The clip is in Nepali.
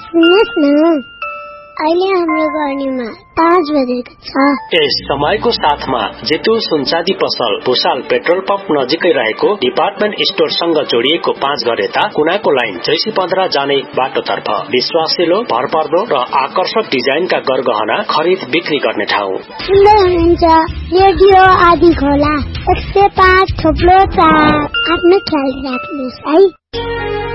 सुन्नुहोस् न, अहिले हाम्रो गर्नीमा 5 बजेको छ। यस समयको साथमा जेतु सुनचाँदी पसल भुसाल पेट्रोल पम्प नजिकै रहेको डिपार्टमेन्ट स्टोरसँग जोडिएको 5 घर यता कुनाको लाइन चैसी 15 जाने बाटोतर्फ विश्वासिलो, भरपर्दो र आकर्षक डिजाइनका गरगहना खरिद बिक्री गर्ने ठाउँ। सुन्दै हुनुहुन्छ रेडियो आदि खोला 105.4। आफ्नो ख्याल राख्नुहोस् है।